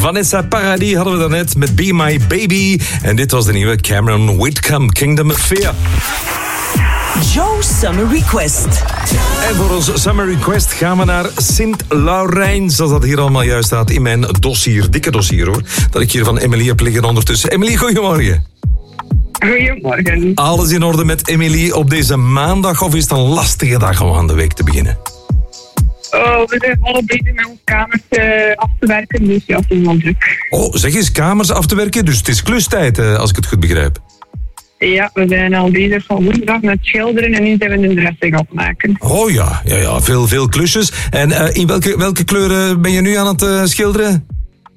Vanessa Paradis hadden we daarnet met Be My Baby. En dit was de nieuwe Cameron Whitcomb, Kingdom of Fear. Joe Summer Request. En voor ons Summer Request gaan we naar Sint-Laurijn, zoals dat hier allemaal juist staat in mijn dossier. Dikke dossier hoor, dat ik hier van Emily heb liggen ondertussen. Emily, goedemorgen. Goedemorgen. Alles in orde met Emily op deze maandag, of is het een lastige dag om aan de week te beginnen? Oh, we zijn al bezig met onze kamers af te werken, dus ja, het is wel druk. Oh, zeg eens, kamers af te werken, dus het is klustijd, als ik het goed begrijp. Ja, we zijn al bezig van woensdag met schilderen en nu zijn we de dressing opmaken. Oh ja, veel klusjes. En in welke kleuren ben je nu aan het schilderen?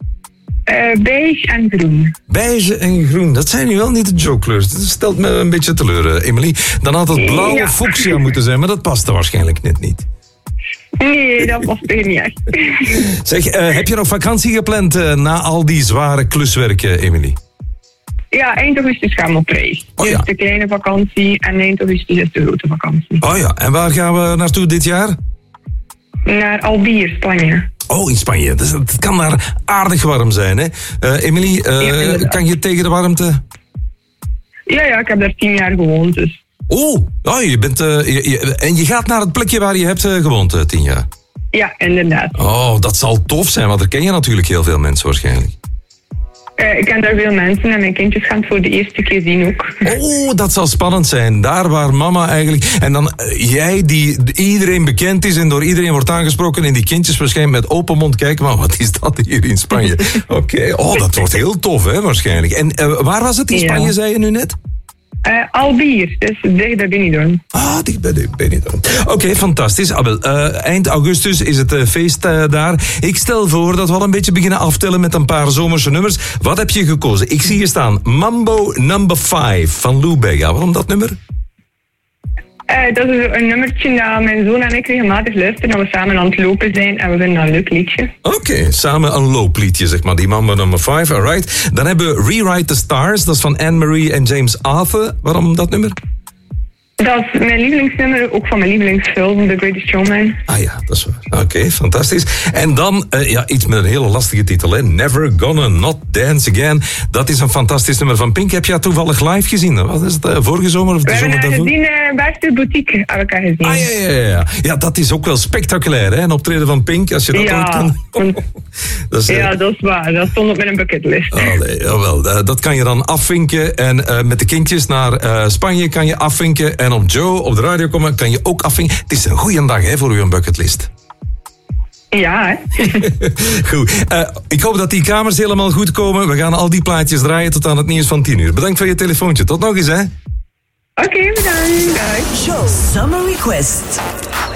Beige en groen. Beige en groen, dat zijn nu wel niet de Joe-kleurs. Dat stelt me een beetje teleur, Emily. Dan had het blauwe fuchsia moeten zijn, maar dat past er waarschijnlijk net niet. Nee, dat past er niet echt. Zeg, heb je nog vakantie gepland na al die zware kluswerken, Emily? Ja, eind augustus gaan we op reis. Oh, dus ja. de kleine vakantie en eind augustus is de grote vakantie. Oh ja, en waar gaan we naartoe dit jaar? Naar Albier, Spanje. Oh, in Spanje. Dus het kan daar aardig warm zijn, hè? Emily, kan je tegen de warmte? Ja, ik heb daar 10 jaar gewoond, dus. Oh, je bent... en je gaat naar het plekje waar je hebt gewoond 10 jaar? Ja, inderdaad. Oh, dat zal tof zijn, want er ken je natuurlijk heel veel mensen waarschijnlijk. Ik ken daar veel mensen en mijn kindjes gaan het voor de eerste keer zien ook. Oh, dat zal spannend zijn. Daar waar mama eigenlijk... En dan jij die iedereen bekend is en door iedereen wordt aangesproken en die kindjes waarschijnlijk met open mond kijken, maar wat is dat hier in Spanje? Oké. Oh, dat wordt heel tof, hè, waarschijnlijk. En waar was het in Spanje, zei je nu net? Albier, dus dicht bij Benidorm. Ah, dicht bij Benidorm. Oké, fantastisch. Eind augustus is het feest daar. Ik stel voor dat we al een beetje beginnen aftellen met een paar zomerse nummers. Wat heb je gekozen? Ik zie hier staan Mambo No. 5 van Lou Bega. Waarom dat nummer? Dat is een nummertje dat mijn zoon en ik regelmatig luisteren als we samen aan het lopen zijn en we vinden dat een leuk liedje. Oké, samen een loopliedje, zeg maar. Die Mambo No. 5, alright. Dan hebben we Rewrite the Stars, dat is van Anne-Marie en James Arthur. Waarom dat nummer? Dat is mijn lievelingsnummer, ook van mijn lievelingsfilm, The Greatest Showman. Ah ja, dat is waar. Oké, fantastisch. En dan iets met een hele lastige titel, hè. Never Gonna Not Dance Again. Dat is een fantastisch nummer van Pink. Heb je dat toevallig live gezien? Wat is het, vorige zomer of de zomer daarvoor? We hebben gezien bij de boutique, heb ik gezien. Ah ja. Ja, dat is ook wel spectaculair, hè. Een optreden van Pink, als je dat ooit kan. Dat is waar. Dat stond op mijn bucketlist. Nee, jawel. Dat kan je dan afvinken. En met de kindjes naar Spanje kan je afvinken. En op Joe, op de radio komen, kan je ook afvinken. Het is een goeie dag, hè, voor uw bucketlist. Ja, hè. Goed. Ik hoop dat die kamers helemaal goed komen. We gaan al die plaatjes draaien tot aan het nieuws van 10 uur. Bedankt voor je telefoontje. Tot nog eens, hè. Oké, bedankt. Joe Summer Request.